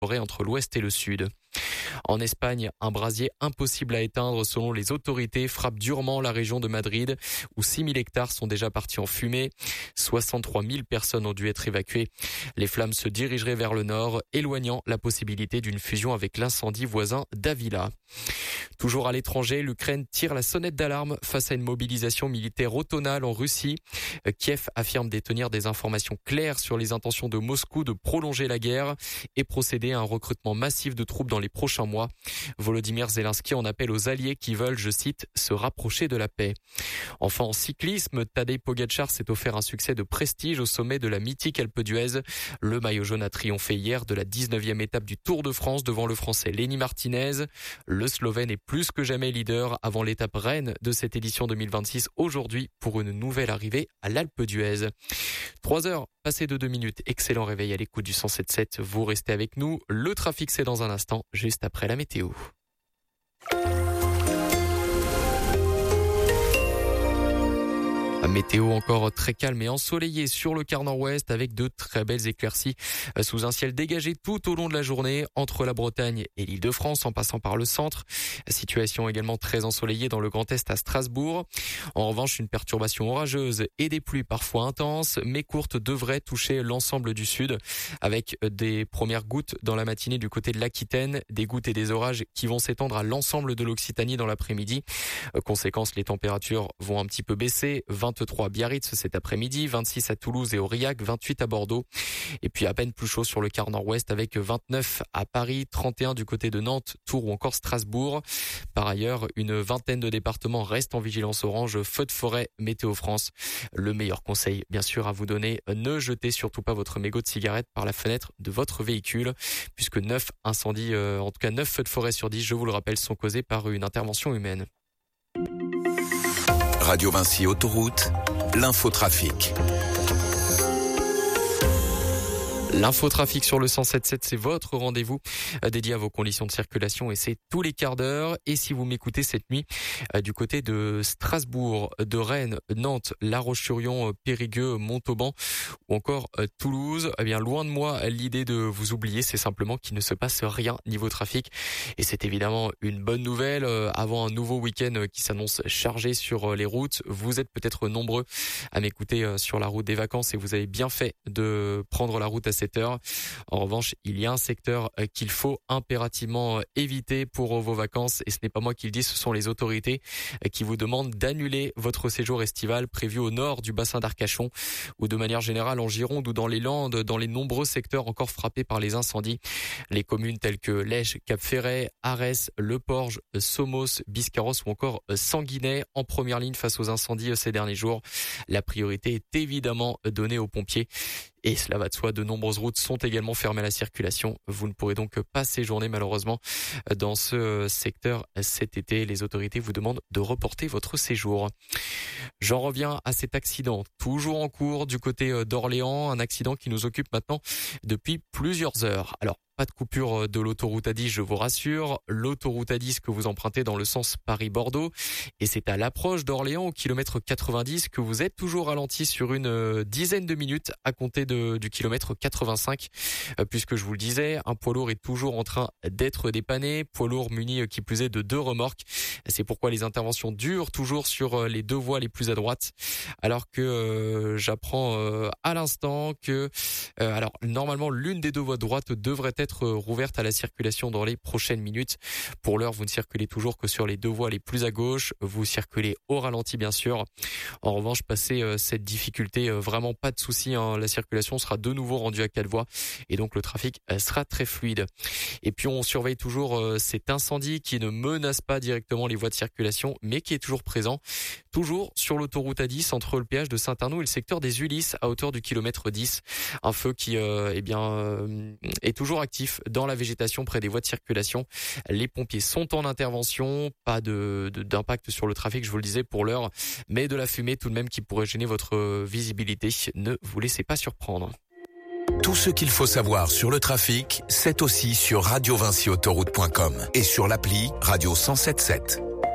forêt entre l'ouest et le sud. En Espagne, un brasier impossible à éteindre selon les autorités frappe durement la région de Madrid où 6 000 hectares sont déjà partis en fumée. 63 000 personnes ont dû être évacuées. Les flammes se dirigeraient vers le nord, éloignant la possibilité d'une fusion avec l'incendie voisin d'Avila. Toujours à l'étranger, l'Ukraine tire la sonnette d'alarme face à une mobilisation militaire automnale en Russie. Kiev affirme détenir des informations claires sur les intentions de Moscou de prolonger la guerre et procéder à un recrutement massif de troupes dans les prochains mois. Volodymyr Zelensky en appelle aux alliés qui veulent, je cite, se rapprocher de la paix. Enfin, en cyclisme, Tadej Pogačar s'est offert un succès de prestige au sommet de la mythique Alpe d'Huez. Le maillot jaune a triomphé hier de la 19e étape du Tour de France devant le Français Lenny Martinez. Le Slovène est plus que jamais leader avant l'étape reine de cette édition 2026 aujourd'hui pour une nouvelle arrivée à l'Alpe d'Huez. 3 heures passées de 2 minutes. Excellent réveil à l'écoute du 107.7. Vous restez avec nous. Le trafic, c'est dans un instant, juste après la météo. Météo encore très calme et ensoleillée sur le quart nord-ouest avec de très belles éclaircies sous un ciel dégagé tout au long de la journée entre la Bretagne et l'Île-de-France en passant par le centre. Situation également très ensoleillée dans le Grand Est à Strasbourg. En revanche, une perturbation orageuse et des pluies parfois intenses mais courtes devraient toucher l'ensemble du sud avec des premières gouttes dans la matinée du côté de l'Aquitaine, des gouttes et des orages qui vont s'étendre à l'ensemble de l'Occitanie dans l'après-midi. Conséquence, les températures vont un petit peu baisser. 23 à Biarritz cet après-midi, 26 à Toulouse et Aurillac, 28 à Bordeaux. Et puis à peine plus chaud sur le quart nord-ouest avec 29 à Paris, 31 du côté de Nantes, Tours ou encore Strasbourg. Par ailleurs, une vingtaine de départements restent en vigilance orange, feu de forêt, Météo France. Le meilleur conseil, bien sûr, à vous donner, ne jetez surtout pas votre mégot de cigarette par la fenêtre de votre véhicule, puisque 9 incendies, en tout cas 9 feux de forêt sur 10, je vous le rappelle, sont causés par une intervention humaine. Radio Vinci Autoroute, l'infotrafic. L'infotrafic sur le 107.7, c'est votre rendez-vous dédié à vaux conditions de circulation et c'est tous les quarts d'heure. Et si vous m'écoutez cette nuit du côté de Strasbourg, de Rennes, Nantes, La Roche-sur-Yon, Périgueux, Montauban ou encore Toulouse, eh bien loin de moi l'idée de vous oublier, c'est simplement qu'il ne se passe rien niveau trafic. Et c'est évidemment une bonne nouvelle avant un nouveau week-end qui s'annonce chargé sur les routes. Vous êtes peut-être nombreux à m'écouter sur la route des vacances et vous avez bien fait de prendre la route à cette heure. En revanche, il y a un secteur qu'il faut impérativement éviter pour vos vacances et ce n'est pas moi qui le dis, ce sont les autorités qui vous demandent d'annuler votre séjour estival prévu au nord du bassin d'Arcachon ou de manière générale en Gironde ou dans les Landes, dans les nombreux secteurs encore frappés par les incendies. Les communes telles que Lège, Cap-Ferret, Arès, Le Porge, Somos, Biscarrosse ou encore Sanguinet en première ligne face aux incendies ces derniers jours. La priorité est évidemment donnée aux pompiers. Et cela va de soi, de nombreuses routes sont également fermées à la circulation. Vous ne pourrez donc pas séjourner malheureusement dans ce secteur cet été. Les autorités vous demandent de reporter votre séjour. J'en reviens à cet accident, toujours en cours du côté d'Orléans, un accident qui nous occupe maintenant depuis plusieurs heures. Alors, pas de coupure de l'autoroute A10, je vous rassure. L'autoroute A10 que vous empruntez dans le sens Paris-Bordeaux. Et c'est à l'approche d'Orléans, au kilomètre 90, que vous êtes toujours ralenti sur une dizaine de minutes à compter du kilomètre 85. Puisque je vous le disais, un poids lourd est toujours en train d'être dépanné. Poids lourd muni qui plus est de 2 remorques. C'est pourquoi les interventions durent toujours sur les 2 voies les plus à droite. Alors que j'apprends à l'instant que alors normalement l'une des 2 voies de droite devrait être rouverte à la circulation dans les prochaines minutes. Pour l'heure, vous ne circulez toujours que sur les 2 voies les plus à gauche. Vous circulez au ralenti, bien sûr. En revanche, passé cette difficulté, vraiment pas de souci. La circulation sera de nouveau rendue à 4 voies et donc le trafic sera très fluide. Et puis, on surveille toujours cet incendie qui ne menace pas directement les voies de circulation, mais qui est toujours présent. Toujours sur l'autoroute A10 entre le péage de Saint-Arnoux et le secteur des Ulysses à hauteur du kilomètre 10. Un feu qui est toujours actif dans la végétation près des voies de circulation. Les pompiers sont en intervention, pas d'impact sur le trafic, je vous le disais pour l'heure, mais de la fumée tout de même qui pourrait gêner votre visibilité. Ne vous laissez pas surprendre. Tout ce qu'il faut savoir sur le trafic, c'est aussi sur radiovinciautoroute.com et sur l'appli Radio 107.7.